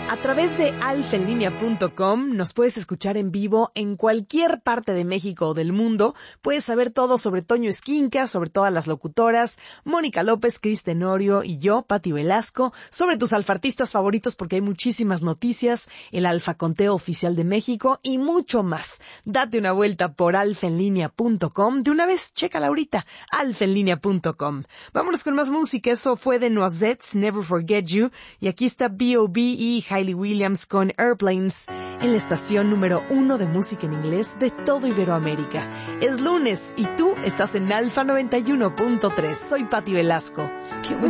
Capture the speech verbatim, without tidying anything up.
A través de alfa en línea punto com nos puedes escuchar en vivo en cualquier parte de México o del mundo. Puedes saber todo sobre Toño Esquinca, sobre todas las locutoras, Mónica López, Cris Tenorio y yo, Pati Velasco, sobre tus alfartistas favoritos porque hay muchísimas noticias, el Alfa Conteo Oficial de México y mucho más. Date una vuelta por alfa en línea punto com. De una vez, chécala ahorita, alfa en línea punto com. Vámonos con más música. Eso fue de Noisettes, Never Forget You. Y aquí está B O B y Hayley Williams con Airplanes en la estación número uno de música en inglés de todo Iberoamérica. Es lunes y tú estás en Alfa noventa y uno punto tres. Soy Pati Velasco.